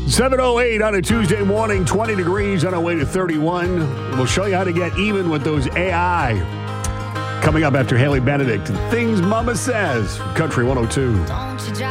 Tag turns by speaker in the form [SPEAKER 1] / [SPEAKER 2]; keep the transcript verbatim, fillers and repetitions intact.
[SPEAKER 1] seven oh eight on a Tuesday morning, twenty degrees on our way to thirty-one. We'll show you how to get even with those A I. Coming up after Haley Benedict, Things Mama Says, Country one oh two.